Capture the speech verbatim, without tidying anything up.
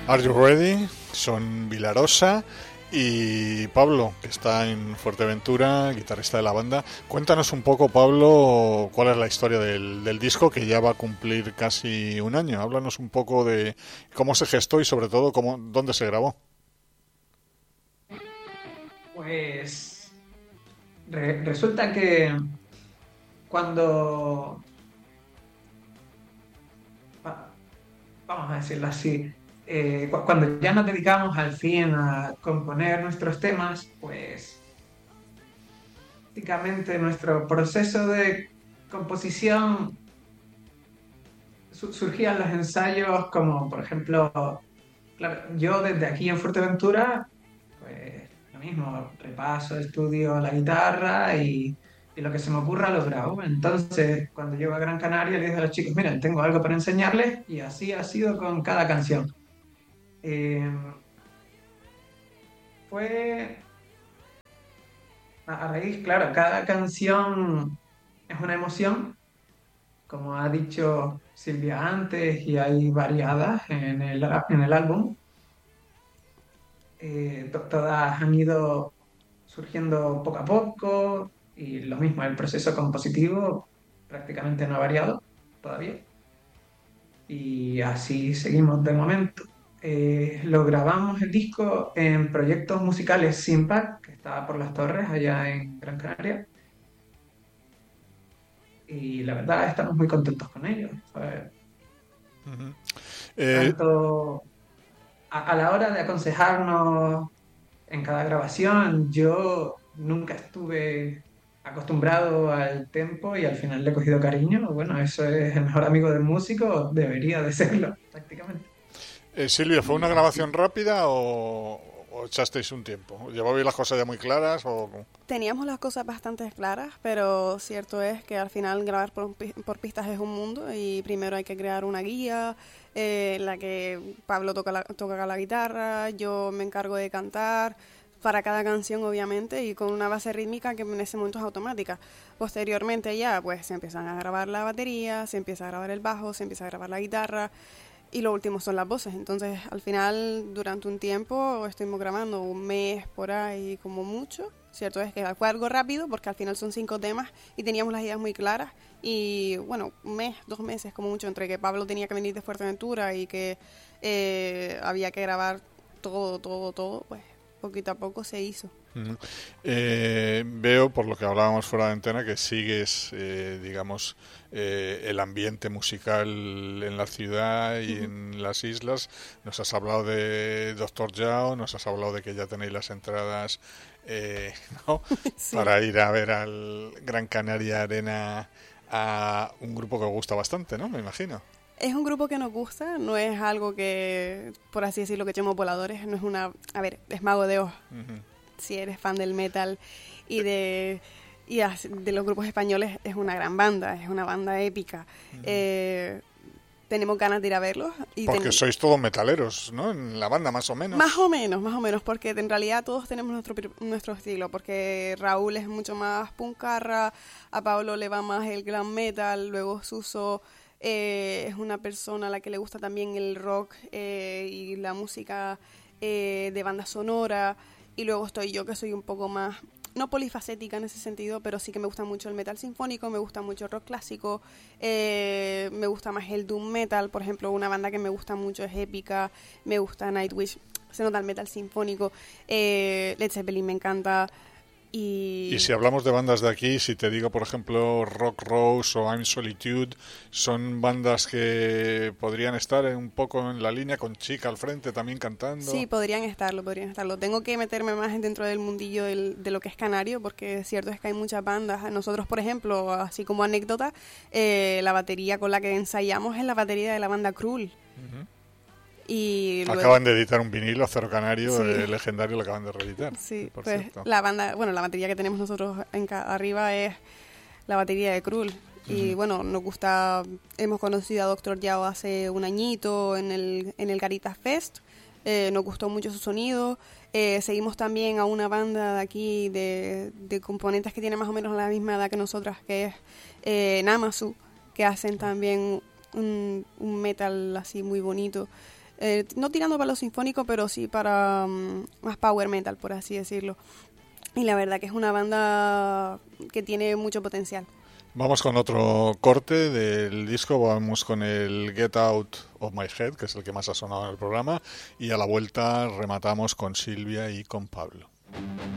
Are You Ready? Son Vilarosa y Pablo, que está en Fuerteventura, guitarrista de la banda. Cuéntanos un poco, Pablo, cuál es la historia del, del disco, que ya va a cumplir casi un año. Háblanos un poco de cómo se gestó y sobre todo cómo, dónde se grabó. Pues re- resulta que cuando, va- vamos a decirlo así, eh, cu- cuando ya nos dedicamos al fin a componer nuestros temas, pues prácticamente nuestro proceso de composición su- surgían los ensayos como, por ejemplo, claro, yo desde aquí en Fuerteventura, pues lo mismo, repaso, estudio la guitarra y, y lo que se me ocurra lo grabo. Entonces, cuando llego a Gran Canaria, le dije a los chicos, miren, tengo algo para enseñarles y así ha sido con cada canción. Eh, fue a, a raíz, claro, cada canción es una emoción, como ha dicho Silvia antes, y hay variadas en el, en el álbum. Eh, to- todas han ido surgiendo poco a poco y lo mismo, el proceso compositivo prácticamente no ha variado todavía y así seguimos de momento. Eh, lo grabamos el disco en Proyectos Musicales Simpac, que está por Las Torres, allá en Gran Canaria, y la verdad estamos muy contentos con ellos. Pues, Uh-huh. Eh, tanto a, a la hora de aconsejarnos en cada grabación, yo nunca estuve acostumbrado al tempo y al final le he cogido cariño. Bueno, eso es el mejor amigo del músico, debería de serlo, prácticamente. eh, Silvia, ¿fue Y una grabación así. rápida o, o echasteis un tiempo? ¿Llevabais las cosas ya muy claras o...? Teníamos las cosas bastante claras, pero cierto es que al final grabar por, pi- por pistas es un mundo y primero hay que crear una guía eh, en la que Pablo toca la, toca la guitarra, yo me encargo de cantar para cada canción obviamente y con una base rítmica que en ese momento es automática. Posteriormente ya pues se empiezan a grabar la batería, se empieza a grabar el bajo, se empieza a grabar la guitarra y lo último son las voces. Entonces al final durante un tiempo estuvimos grabando un mes por ahí como mucho. Cierto es que fue algo rápido porque al final son cinco temas y teníamos las ideas muy claras y bueno, un mes, dos meses como mucho entre que Pablo tenía que venir de Fuerteventura y que eh, había que grabar todo, todo, todo, pues poquito a poco se hizo. Uh-huh. Eh, veo, por lo que hablábamos fuera de antena, que sigues, eh, digamos, eh, el ambiente musical en la ciudad y Uh-huh. en las islas. Nos has hablado de Doctor Yao, nos has hablado de que ya tenéis las entradas, eh, ¿no? Sí. Para ir a ver al Gran Canaria Arena a un grupo que os gusta bastante, ¿no? Me imagino. Es un grupo que nos gusta, no es algo que, por así decirlo, que echemos voladores, no es una... A ver, es Mago de Oz, Uh-huh. si eres fan del metal y de y de los grupos españoles, es una gran banda, es una banda épica. Uh-huh. Eh, tenemos ganas de ir a verlos. Y porque ten... sois todos metaleros, ¿no? En la banda, más o menos. Más o menos, más o menos, porque en realidad todos tenemos nuestro, nuestro estilo, porque Raúl es mucho más puncarra, a Pablo le va más el glam metal, luego Suso... Eh, es una persona a la que le gusta también el rock eh, y la música eh, de banda sonora, y luego estoy yo que soy un poco más, no polifacética en ese sentido, pero sí que me gusta mucho el metal sinfónico, me gusta mucho el rock clásico, eh, me gusta más el doom metal, por ejemplo, una banda que me gusta mucho es Épica, me gusta Nightwish, se nota el metal sinfónico, eh, Led Zeppelin me encanta. Y... y si hablamos de bandas de aquí, si te digo por ejemplo Rock Rose o I'm Solitude, son bandas que podrían estar un poco en la línea con Chica al frente también cantando. Sí, podrían estarlo, podrían estarlo. Tengo que meterme más dentro del mundillo del, de lo que es canario, porque cierto es que hay muchas bandas. Nosotros, por ejemplo, así como anécdota, eh, la batería con la que ensayamos es la batería de la banda Cruel. Uh-huh. Y luego... acaban de editar un vinilo, Acero Canario, sí. eh, legendario, lo acaban de reeditar. Sí, por pues cierto. la banda, bueno, la batería que tenemos nosotros en ca- arriba es la batería de Cruel. Uh-huh. Y bueno, nos gusta, hemos conocido a Doctor Yao hace un añito en el, en el Caritas Fest, eh, nos gustó mucho su sonido. Eh, seguimos también a una banda de aquí de, de componentes que tiene más o menos la misma edad que nosotras, que es eh, Namasu, que hacen también un, un metal así muy bonito. eh, no tirando para lo sinfónico, pero sí para um, más power metal, por así decirlo. Y la verdad que es una banda que tiene mucho potencial. Vamos con otro corte del disco, vamos con el Get Out of My Head, que es el que más ha sonado en el programa, y a la vuelta rematamos con Silvia y con Pablo.